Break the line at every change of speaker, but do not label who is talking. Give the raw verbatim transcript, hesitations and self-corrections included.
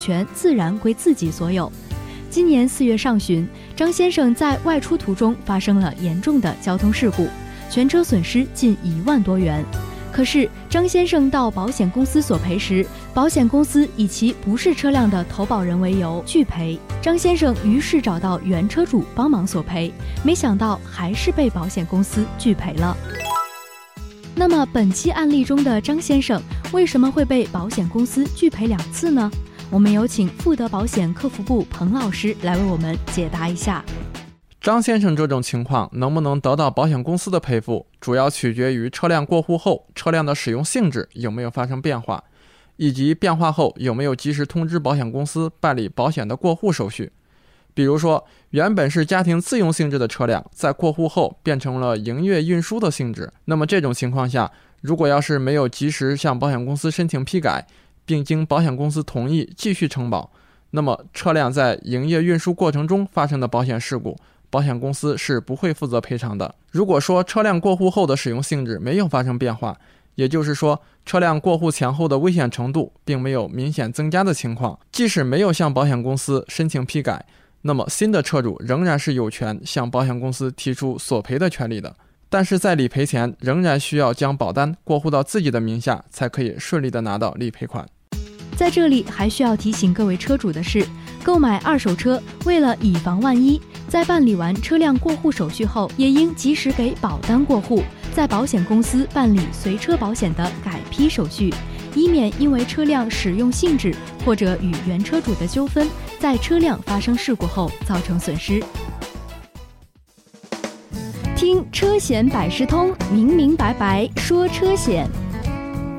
权自然归自己所有。今年四月上旬，张先生在外出途中发生了严重的交通事故，全车损失近一万多元。可是张先生到保险公司索赔时，保险公司以其不是车辆的投保人为由拒赔。张先生于是找到原车主帮忙索赔，没想到还是被保险公司拒赔了。那么本期案例中的张先生为什么会被保险公司拒赔两次呢？我们有请富德保险客服部彭老师来为我们解答一下。
张先生这种情况能不能得到保险公司的赔付，主要取决于车辆过户后车辆的使用性质有没有发生变化，以及变化后有没有及时通知保险公司办理保险的过户手续。比如说，原本是家庭自用性质的车辆，在过户后变成了营业运输的性质，那么这种情况下，如果要是没有及时向保险公司申请批改，并经保险公司同意继续承保，那么车辆在营业运输过程中发生的保险事故，保险公司是不会负责赔偿的。如果说车辆过户后的使用性质没有发生变化，也就是说车辆过户前后的危险程度并没有明显增加的情况，即使没有向保险公司申请批改，那么新的车主仍然是有权向保险公司提出索赔的权利的。但是在理赔前仍然需要将保单过户到自己的名下，才可以顺利的拿到理赔款。
在这里还需要提醒各位车主的是，购买二手车为了以防万一，在办理完车辆过户手续后，也应及时给保单过户，在保险公司办理随车保险的改批手续，以免因为车辆使用性质或者与原车主的纠纷，在车辆发生事故后造成损失。听车险百事通，明明白白说车险。